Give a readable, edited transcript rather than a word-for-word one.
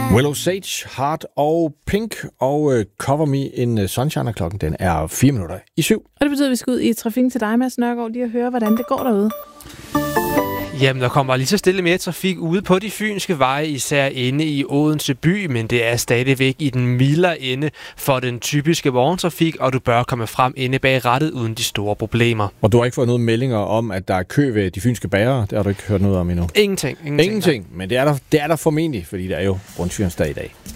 Willow Sage, Heart og Pink og Cover Me in Sunshine, klokken den er 7:04. Og det betyder, at vi skal ud i trafikken til dig, Mads Nørgaard, lige at høre, hvordan det går derude. Jamen, der kommer lige så stille mere trafik ude på de fynske veje, især inde i Odense by, men det er stadigvæk i den mildere ende for den typiske morgentrafik, og du bør komme frem inde bag rattet uden de store problemer. Og du har ikke fået noget meldinger om, at der er kø ved de fynske bagere? Det har du ikke hørt noget om endnu? Ingenting. Men det er der formentlig, fordi det er jo Rundfyringsdag i dag.